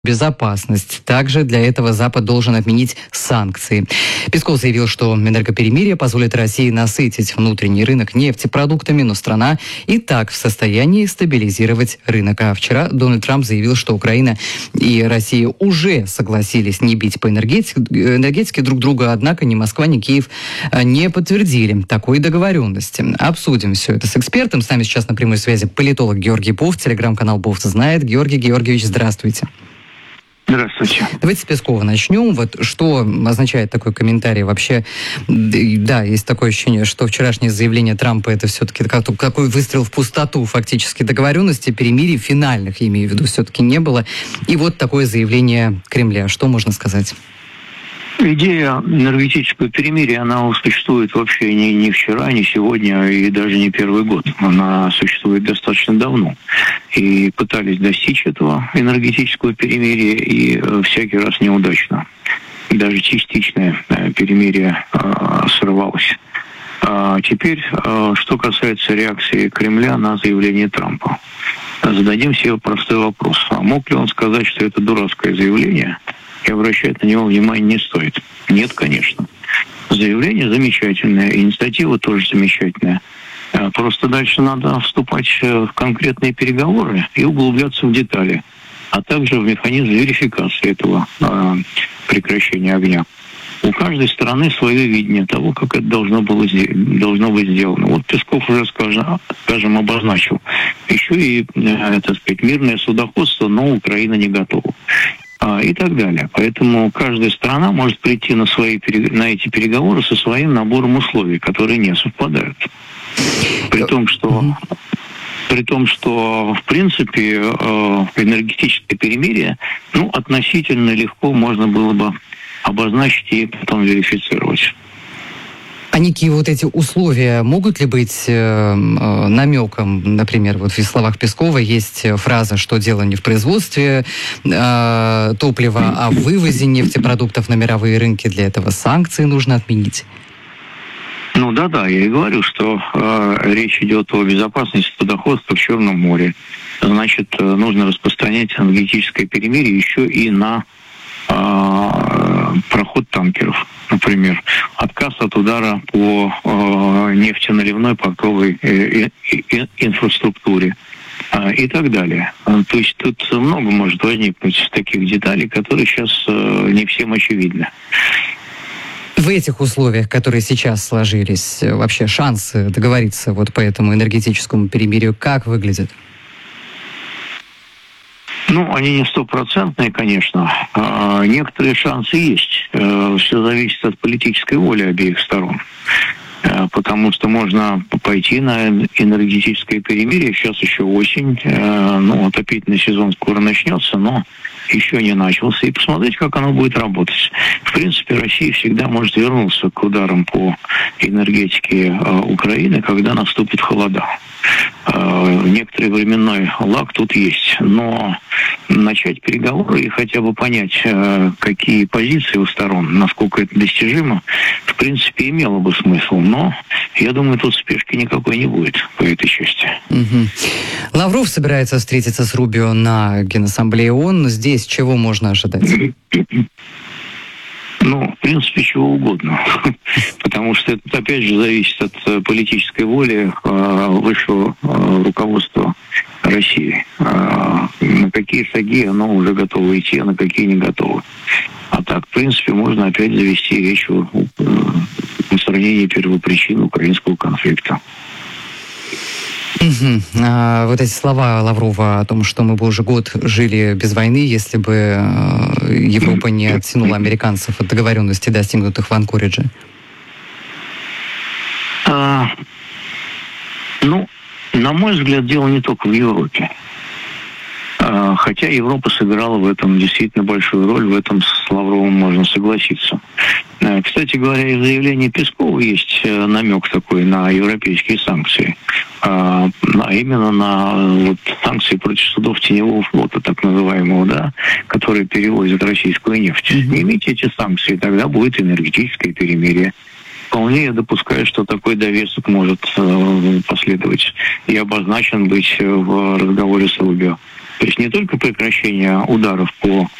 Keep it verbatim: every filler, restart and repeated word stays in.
безопасность. Также для этого Запад должен отменить санкции. Песков заявил, что энергоперемирие позволит России насытить внутренний рынок нефтепродуктами, но страна и так в состоянии стабилизировать рынок. А вчера Дональд Трамп заявил, что Украина и Россия уже согласились не бить по энергетике, энергетике друг друга, однако ни Москва, ни Киев не подтвердили такой договоренности. Обсудим все это с экспертом. С нами сейчас на прямой связи политолог Георгий Бофт, телеграм-канал Бофт знает. Георгий Георгиевич, здравствуйте. Здравствуйте. Давайте с Пескова начнем. Вот что означает такой комментарий вообще? Да, есть такое ощущение, что вчерашнее заявление Трампа это все-таки какой выстрел в пустоту фактически договоренности, перемирий финальных, я имею в виду, все-таки не было. И вот такое заявление Кремля. Что можно сказать? Идея энергетического перемирия, она существует вообще не, не вчера, не сегодня и даже не первый год. Она существует достаточно давно. И пытались достичь этого энергетического перемирия, и всякий раз неудачно. Даже частичное перемирие э, срывалось. А теперь, э, что касается реакции Кремля на заявление Трампа. Зададим себе простой вопрос. А мог ли он сказать, что это дурацкое заявление, и обращать на него внимания не стоит? Нет, конечно. Заявление замечательное, инициатива тоже замечательная. Просто дальше надо вступать в конкретные переговоры и углубляться в детали, а также в механизм верификации этого э, прекращения огня. У каждой стороны свое видение того, как это должно, было, должно быть сделано. Вот Песков уже, скажем, скажем обозначил. Еще и, э, так сказать, мирное судоходство, но Украина не готова. И так далее. Поэтому каждая страна может прийти на, свои, на эти переговоры со своим набором условий, которые не совпадают. При том, что, при том, что в принципе, энергетическое перемирие ну, относительно легко можно было бы обозначить и потом верифицировать. А некие вот эти условия могут ли быть э, э, намеком, например, вот в словах Пескова есть фраза, что дело не в производстве э, топлива, а в вывозе нефтепродуктов на мировые рынки, для этого санкции нужно отменить? Ну да-да, я и говорю, что э, речь идет о безопасности судоходства в Черном море. Значит, э, нужно распространять энергетическое перемирие еще и на э, проход танкеров. Например, отказ от удара по э, нефтеналивной портовой э, э, инфраструктуре э, и так далее. То есть тут много может возникнуть таких деталей, которые сейчас э, не всем очевидны. В этих условиях, которые сейчас сложились, вообще шансы договориться вот по этому энергетическому перемирию как выглядят? Ну, они не стопроцентные, конечно. А некоторые шансы есть. Все зависит от политической воли обеих сторон. Потому что можно пойти на энергетическое перемирие. Сейчас еще осень. Ну, отопительный сезон скоро начнется, но еще не начался. И посмотреть, как оно будет работать. В принципе, Россия всегда может вернуться к ударам по энергетике Украины, когда наступит холода. Некоторый временной лаг тут есть. Но начать переговоры и хотя бы понять, какие позиции у сторон, насколько это достижимо, в принципе, имело бы смысл. Но, я думаю, тут спешки никакой не будет по этой части. Угу. Лавров собирается встретиться с Рубио на Генассамблее ООН. Здесь чего можно ожидать? Ну, в принципе, чего угодно. Потому что это, опять же, зависит от политической воли высшего руководства России. На какие шаги оно уже готово идти, а на какие не готово. А так, в принципе, можно опять завести речь о устранении первопричин украинского конфликта. Угу. А, вот эти слова Лаврова о том, что мы бы уже год жили без войны, если бы Европа не оттянула американцев от договоренностей, достигнутых в Анкоридже. А, ну, на мой взгляд, дело не только в Европе. А, хотя Европа сыграла в этом действительно большую роль, в этом с Лавровым можно согласиться. Кстати говоря, и в заявлении Пескова есть намек такой на европейские санкции. А именно на вот, санкции против судов теневого флота, так называемого, да, которые перевозят российскую нефть. Снимите эти санкции, тогда будет энергетическое перемирие. вполне я допускаю, что такой довесок может э, последовать и обозначен быть в разговоре с Рубио. То есть не только прекращение ударов по